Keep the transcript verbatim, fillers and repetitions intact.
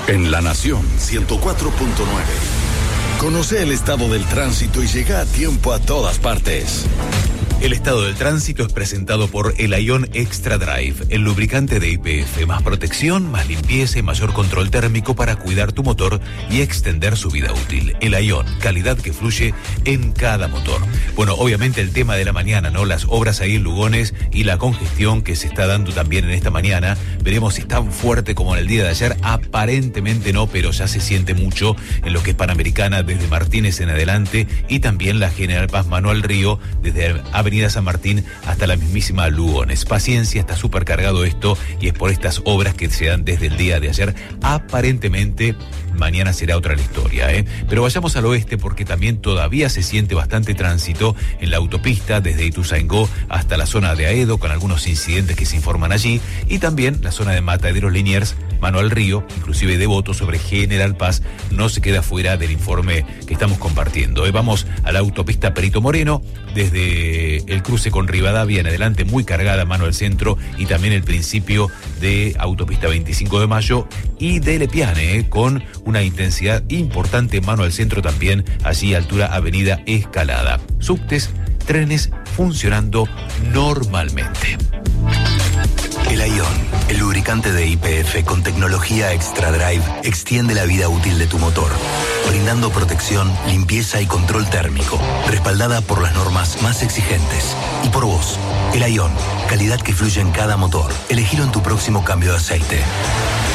En La Nación ciento cuatro punto nueve. Conoce el estado del tránsito y llega a tiempo a todas partes. El estado del tránsito es presentado por el Ion Extra Drive, el lubricante de Y P F. Más protección, más limpieza y mayor control térmico para cuidar tu motor y extender su vida útil. El Ion, calidad que fluye en cada motor. Bueno, obviamente el tema de la mañana, ¿no? Las obras ahí en Lugones y la congestión que se está dando también en esta mañana. Veremos si es tan fuerte como en el día de ayer. Aparentemente no, pero ya se siente mucho en lo que es Panamericana desde Martínez en adelante y también la General Paz Manuel Río desde Avenida San Martín hasta la mismísima Lugones. Paciencia, está súper cargado esto y es por estas obras que se dan desde el día de ayer. Aparentemente mañana será otra la historia, ¿eh? Pero vayamos al oeste porque también todavía se siente bastante tránsito en la autopista desde Ituzaingó hasta la zona de Aedo con algunos incidentes que se informan allí y también la zona de Mataderos Liniers, Manuel Río, inclusive Devoto sobre General Paz, no se queda fuera del informe que estamos compartiendo. ¿eh? Vamos a la autopista Perito Moreno, desde el cruce con Rivadavia en adelante, muy cargada mano al centro, y también el principio de autopista veinticinco de mayo y de Lepiane, ¿eh? con una intensidad importante mano al centro también, allí altura Avenida Escalada. Subtes, trenes funcionando normalmente. El Ion, el lubricante de Y P F con tecnología Extra Drive, extiende la vida útil de tu motor, brindando protección, limpieza y control térmico, respaldada por las normas más exigentes. Y por vos, el Ion, calidad que fluye en cada motor. Elegilo en tu próximo cambio de aceite.